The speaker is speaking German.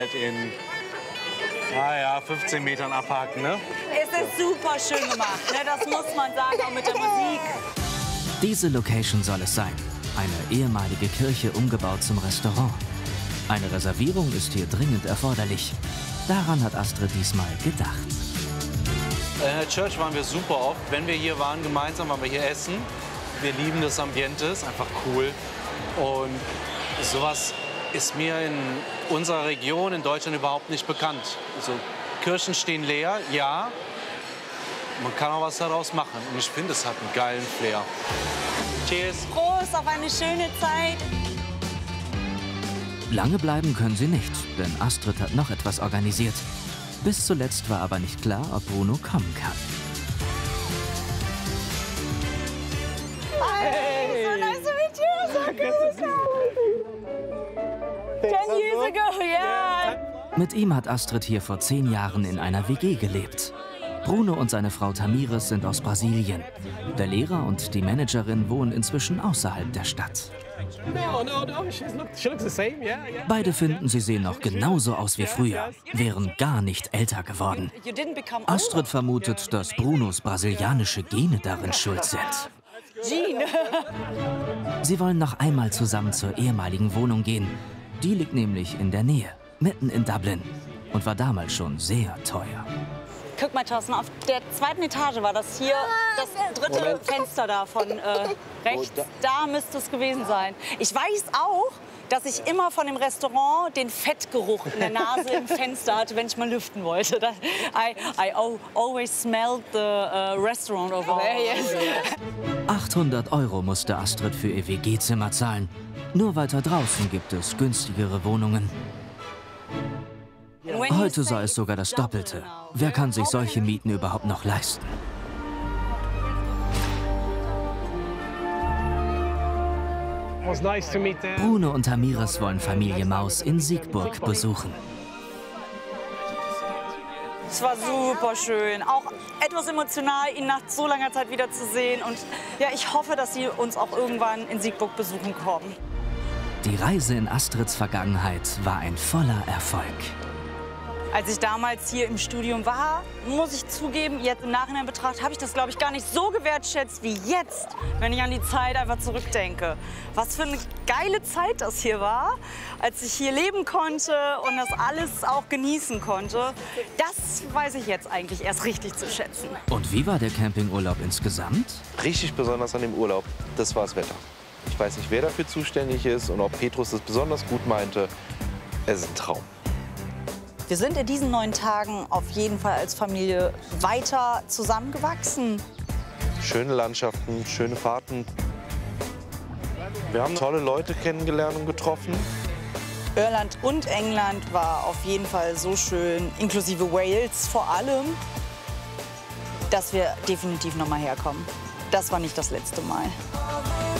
in 15 Metern abhaken, ne? Es ist super schön gemacht, ne? Das muss man sagen, auch mit der Musik. Diese Location soll es sein. Eine ehemalige Kirche umgebaut zum Restaurant. Eine Reservierung ist hier dringend erforderlich. Daran hat Astrid diesmal gedacht. In der Church waren wir super oft. Wenn wir hier waren, gemeinsam waren wir hier essen. Wir lieben das Ambiente, ist einfach cool. Und sowas ist mir in unserer Region in Deutschland überhaupt nicht bekannt. Also, Kirchen stehen leer, ja. Man kann auch was daraus machen. Und ich finde, es hat einen geilen Flair. Cheers. Prost auf eine schöne Zeit. Lange bleiben können sie nicht, denn Astrid hat noch etwas organisiert. Bis zuletzt war aber nicht klar, ob Bruno kommen kann. Hey, so nice to meet you. So good. 10 years ago, yeah. Mit ihm hat Astrid hier vor 10 Jahren in einer WG gelebt. Bruno und seine Frau Tamires sind aus Brasilien. Der Lehrer und die Managerin wohnen inzwischen außerhalb der Stadt. Beide finden, sie sehen noch genauso aus wie früher, wären gar nicht älter geworden. Astrid vermutet, dass Brunos brasilianische Gene darin schuld sind. Sie wollen noch einmal zusammen zur ehemaligen Wohnung gehen. Die liegt nämlich in der Nähe, mitten in Dublin und war damals schon sehr teuer. Guck mal, Thorsten, auf der 2. Etage war das hier das 3. Fenster da von rechts. Da müsste es gewesen sein. Ich weiß auch, dass ich immer von dem Restaurant den Fettgeruch in der Nase im Fenster hatte, wenn ich mal lüften wollte. I always smelled the restaurant over there. Yes. 800 € musste Astrid für ihr WG-Zimmer zahlen. Nur weiter draußen gibt es günstigere Wohnungen. Heute sei es sogar das Doppelte. Wer kann sich solche Mieten überhaupt noch leisten? Bruno und Tamires wollen Familie Maus in Siegburg besuchen. Es war super schön, auch etwas emotional, ihn nach so langer Zeit wieder zu sehen. Und ja, ich hoffe, dass Sie uns auch irgendwann in Siegburg besuchen kommen. Die Reise in Astrids Vergangenheit war ein voller Erfolg. Als ich damals hier im Studium war, muss ich zugeben, jetzt im Nachhinein betrachtet, habe ich das, glaube ich, gar nicht so gewertschätzt wie jetzt, wenn ich an die Zeit einfach zurückdenke. Was für eine geile Zeit das hier war, als ich hier leben konnte und das alles auch genießen konnte. Das weiß ich jetzt eigentlich erst richtig zu schätzen. Und wie war der Campingurlaub insgesamt? Richtig besonders an dem Urlaub, das war das Wetter. Ich weiß nicht, wer dafür zuständig ist und ob Petrus es besonders gut meinte. Es ist ein Traum. Wir sind in diesen 9 Tagen auf jeden Fall als Familie weiter zusammengewachsen. Schöne Landschaften, schöne Fahrten. Wir haben tolle Leute kennengelernt und getroffen. Irland und England war auf jeden Fall so schön, inklusive Wales vor allem, dass wir definitiv noch mal herkommen. Das war nicht das letzte Mal.